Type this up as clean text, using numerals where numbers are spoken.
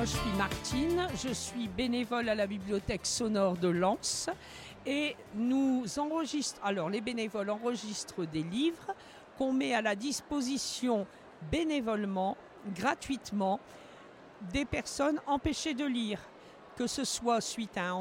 moi je suis Martine, je suis bénévole à la bibliothèque sonore de Lens et les bénévoles enregistrent des livres qu'on met à la disposition bénévolement, gratuitement, des personnes empêchées de lire, que ce soit suite à un